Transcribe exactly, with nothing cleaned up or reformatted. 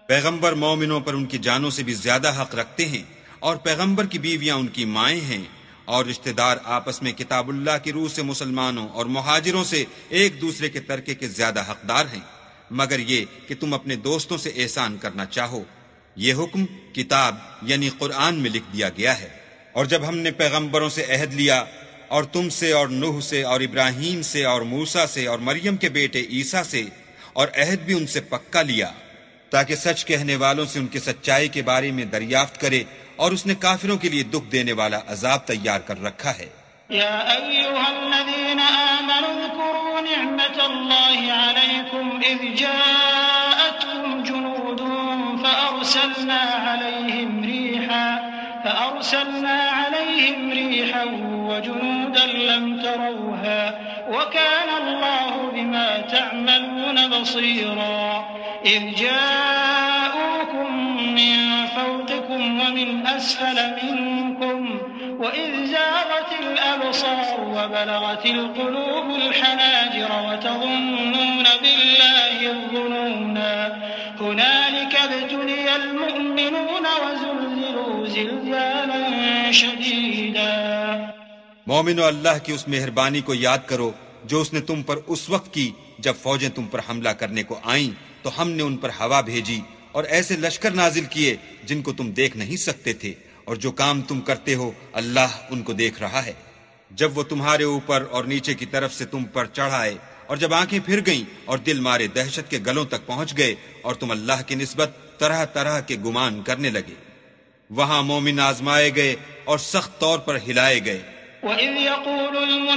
پیغمبر مومنوں پر ان کی جانوں سے بھی زیادہ حق رکھتے ہیں، اور پیغمبر کی بیویاں ان کی مائیں ہیں، اور رشتہ دار آپس میں کتاب اللہ کی روح سے مسلمانوں اور مہاجروں سے ایک دوسرے کے ترکے کے زیادہ حقدار ہیں، مگر یہ کہ تم اپنے دوستوں سے احسان کرنا چاہو۔ یہ حکم کتاب یعنی قرآن میں لکھ دیا گیا ہے۔ اور جب ہم نے پیغمبروں سے عہد لیا، اور تم سے اور نوح سے اور ابراہیم سے اور موسیٰ سے اور مریم کے بیٹے عیسیٰ سے، اور عہد بھی ان سے پکا لیا، تاکہ سچ کہنے والوں سے ان کی سچائی کے بارے میں دریافت کرے، اور اس نے کافروں کے لیے دکھ دینے والا عذاب تیار کر رکھا ہے۔ يا أيها الذين آمنوا اذكروا نعمة الله عليكم إذ جاءتكم جنود فأرسلنا عليهم ريحا فأرسلنا عليهم ريحا وجنودا لم تروها وكان الله بما تعملون بصيرا إذ جاءوكم من فوقكم ومن أسفل منكم وإذ زاغت الأبصار وبلغت القلوب الحناجر وتظنون بالله الظنونا هنالك ابتلي المؤمنون وزلزلوا زلزالا شديدا۔ مومنو، اللہ کی اس مہربانی کو یاد کرو جو اس نے تم پر اس وقت کی جب فوجیں تم پر حملہ کرنے کو آئیں تو ہم نے ان پر ہوا بھیجی اور ایسے لشکر نازل کیے جن کو تم دیکھ نہیں سکتے تھے، اور جو کام تم کرتے ہو اللہ ان کو دیکھ رہا ہے۔ جب وہ تمہارے اوپر اور نیچے کی طرف سے تم پر چڑھ آئے، اور جب آنکھیں پھر گئیں اور دل مارے دہشت کے گلوں تک پہنچ گئے، اور تم اللہ کی نسبت طرح طرح کے گمان کرنے لگے، وہاں مومن آزمائے گئے اور سخت طور پر ہلائے گئے۔ وَإِذْ يَقُولُ